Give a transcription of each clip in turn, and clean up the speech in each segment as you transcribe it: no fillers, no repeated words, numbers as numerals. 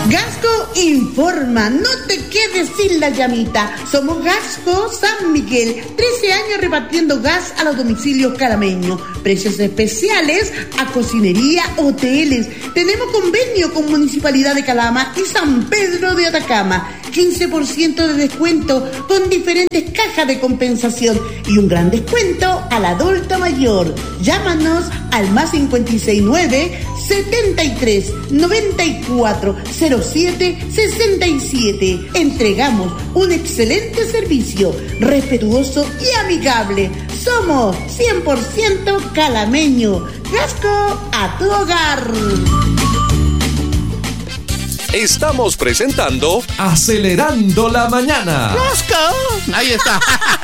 Gasco informa, no te quedes sin la llamita. Somos Gasco San Miguel, 13 años repartiendo gas a los domicilios calameños. Precios especiales a cocinería, hoteles. Tenemos convenio con Municipalidad de Calama y San Pedro de Atacama. 15% de descuento con diferentes cajas de compensación y un gran descuento al adulto mayor. Llámanos al más 569 73 94 07 67. Entregamos un excelente servicio, respetuoso y amigable. Somos 100% calameño. Gasco a tu hogar. Estamos presentando Acelerando la Mañana. ¡Rosco! Ahí está.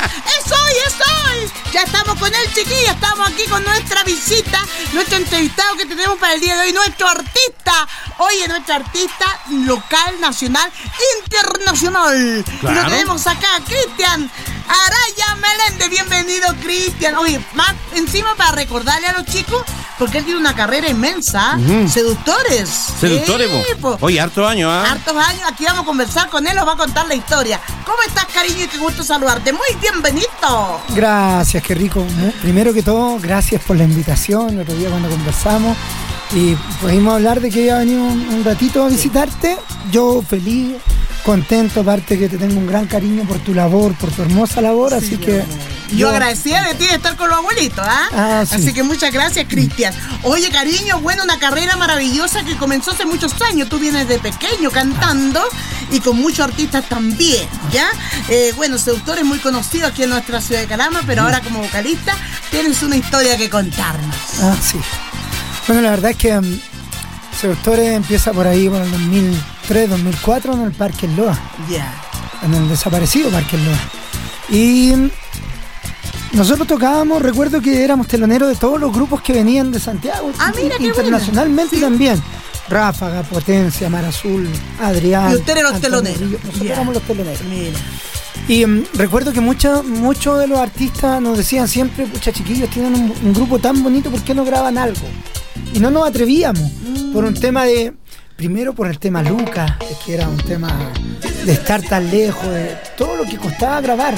¡Estoy! Ya estamos con él, chiquillos. Estamos aquí con nuestra visita, nuestro entrevistado que tenemos para el día de hoy, nuestro artista. Oye, nuestro artista local, nacional, internacional. Claro. Y lo tenemos acá, Cristian Araya Meléndez. Bienvenido, Cristian. Oye, más encima para recordarle a los chicos, porque él tiene una carrera inmensa. Seductores. Seductores, po. Oye, hartos años, ¿ah? Hartos años. Aquí vamos a conversar con él, nos va a contar la historia. ¿Cómo estás, cariño? Y qué gusto saludarte. Muy bienvenido. Gracias, qué rico. Primero que todo, gracias por la invitación. El otro día cuando conversamos y pudimos hablar de que iba a venir un ratito a visitarte. Yo feliz, contento, aparte que te tengo un gran cariño por tu labor, por tu hermosa labor, sí, así que... Yo agradecida de ti de estar con los abuelitos, ¿ah? Sí. Así que muchas gracias, Cristian. Oye, cariño, bueno, una carrera maravillosa que comenzó hace muchos años. Tú vienes de pequeño cantando y con muchos artistas también, ¿ya? Bueno, Seductor es muy conocido aquí en nuestra ciudad de Calama, pero ahora como vocalista tienes una historia que contarnos. Sí. Bueno, la verdad es que Seductor empieza por ahí, por el 2003, 2004, en el Parque Loa. Ya. En el desaparecido Parque Loa. Y... nosotros tocábamos, recuerdo que éramos teloneros de todos los grupos que venían de Santiago, mira, internacionalmente, sí. También. Ráfaga, Potencia, Mar Azul, Adrián. Y ustedes eran los teloneros. Nosotros éramos los teloneros. Mira. Y recuerdo que muchos de los artistas nos decían siempre, pucha, chiquillos, tienen un grupo tan bonito, ¿por qué no graban algo? Y no nos atrevíamos, por un tema de... Primero por el tema Lucas, que era un tema de estar tan lejos, de todo lo que costaba grabar.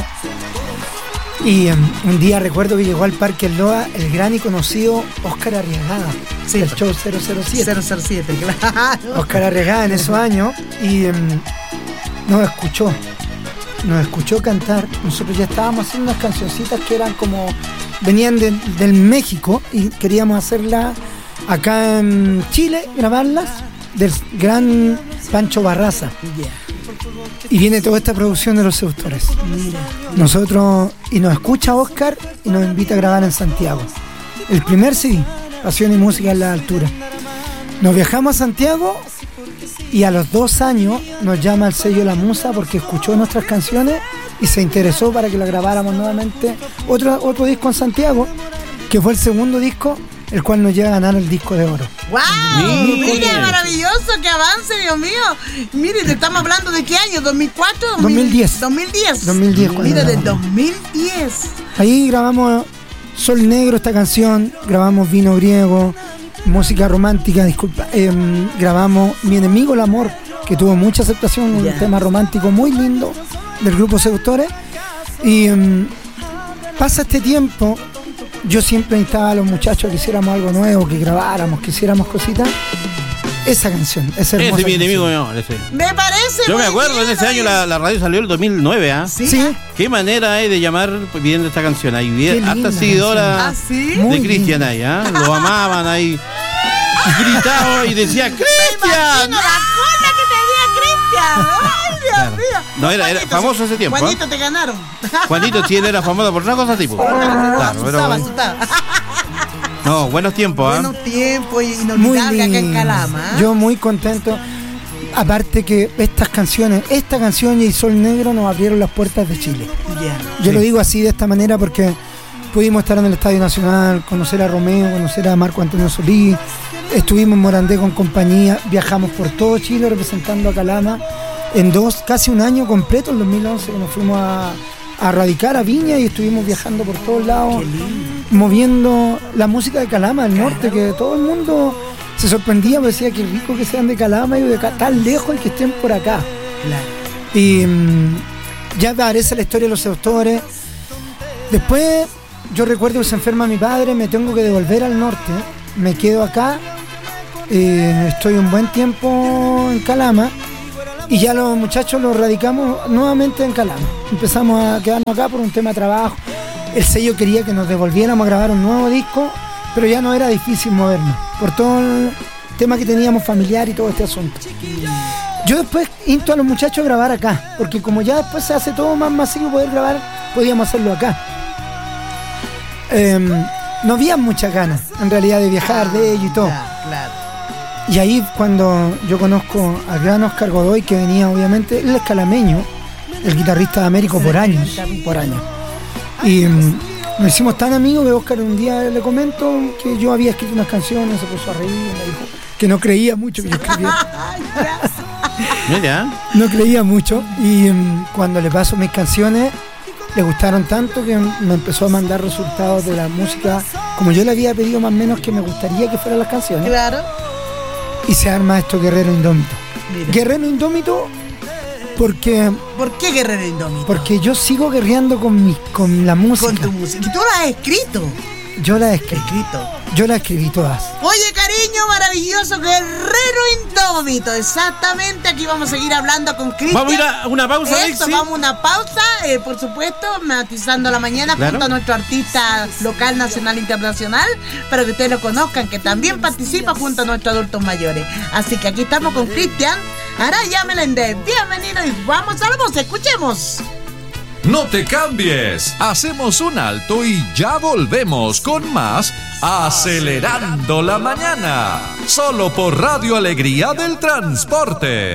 Y un día recuerdo que llegó al Parque Loa el gran y conocido Óscar Arriagada, sí, del show 007. 007, claro. Óscar Arriagada en esos años, y nos escuchó cantar. Nosotros ya estábamos haciendo unas cancioncitas que eran como, venían del México, y queríamos hacerlas acá en Chile, grabarlas, del gran Pancho Barraza. Yeah. Y viene toda esta producción de los Seductores. Nosotros, y nos escucha Óscar y nos invita a grabar en Santiago. El primer CD, Pasión y Música en la Altura. Nos viajamos a Santiago y a los 2 años nos llama el sello La Musa porque escuchó nuestras canciones y se interesó para que la grabáramos nuevamente. Otro disco en Santiago, que fue el segundo disco, el cual nos lleva a ganar el disco de oro. ¡Wow! Mira, maravilloso, que avance, Dios mío. Mire, te estamos hablando de qué año, ¿2004? 2010. 2010. Mira, del 2010. Ahí grabamos Sol Negro, esta canción, grabamos Vino Griego, música romántica, grabamos Mi Enemigo el Amor, que tuvo mucha aceptación, un tema romántico muy lindo del grupo Seductores. Y pasa este tiempo. Yo siempre invitaba a los muchachos que hiciéramos algo nuevo, que grabáramos, que hiciéramos cositas. Esa canción, esa hermosa ese mi canción. enemigo, no, ese. Me parece. Yo me acuerdo, en ese año la radio salió el 2009, ¿ah? Sí. Qué manera hay de llamar pidiendo esta canción. Hay hasta seguidora de Cristian ahí, ¿ah? Lo amaban ahí. Gritaba y decía, ¡Cristian! La cola que tenía Cristian. ¡Ay, Dios mío! No, era famoso ese tiempo. Juanito, te ganaron. Juanito sí, él era famoso por una cosa tipo. Claro, pero... asustaba. No, buenos tiempos, ¿ah? Buenos tiempos, inolvidable acá en Calama. Yo muy contento. Aparte que esta canción y Sol Negro nos abrieron las puertas de Chile. Yo lo digo así de esta manera porque pudimos estar en el Estadio Nacional, conocer a Romeo, conocer a Marco Antonio Solís, estuvimos en Morandé con compañía, viajamos por todo Chile representando a Calama en casi un año completo, en 2011, que nos fuimos a radicar a Viña y estuvimos viajando por todos lados, moviendo la música de Calama, del norte, que todo el mundo se sorprendía, me decía, qué rico que sean de Calama y de acá, tan lejos y que estén por acá. Claro. Y ya aparece la historia de los seductores. Después, yo recuerdo que se enferma mi padre, me tengo que devolver al norte, me quedo acá, estoy un buen tiempo en Calama, y ya los muchachos los radicamos nuevamente en Calama. Empezamos a quedarnos acá por un tema de trabajo. El sello quería que nos devolviéramos a grabar un nuevo disco, pero ya no era difícil movernos, por todo el tema que teníamos familiar y todo este asunto. Yo después insto a los muchachos a grabar acá, porque como ya después se hace todo más masivo poder grabar, podíamos hacerlo acá. No había muchas ganas, en realidad, de viajar, de ello y todo. Claro. Y ahí cuando yo conozco al gran Oscar Godoy, que venía obviamente, él es calameño, el guitarrista de Américo por años. Y nos hicimos tan amigos que Oscar un día le comento que yo había escrito unas canciones, se puso a reír, me dijo que no creía mucho que yo escribiera. No creía mucho, y cuando le paso mis canciones le gustaron tanto que me empezó a mandar resultados de la música como yo le había pedido más o menos que me gustaría que fueran las canciones. Claro. Y se arma esto Guerrero Indómito. Mira. Guerrero Indómito porque... ¿Por qué Guerrero Indómito? Porque yo sigo guerreando con la música. Con tu música. ¿Y tú la has escrito? Yo la he escrito. Yo la escribí todas. Oye, cariño, maravilloso Guerrero Indómito. Exactamente, aquí vamos a seguir hablando con Cristian. Vamos a ir a una pausa, Alexis. Vamos a una pausa, por supuesto, matizando la mañana, claro, junto a nuestro artista local, nacional, internacional, para que ustedes lo conozcan, que también participa junto a nuestros adultos mayores. Así que aquí estamos con Cristian Araya Meléndez. Bienvenido y vamos a la voz, escuchemos. No te cambies, hacemos un alto y ya volvemos con más Acelerando la Mañana, solo por Radio Alegría del Transporte.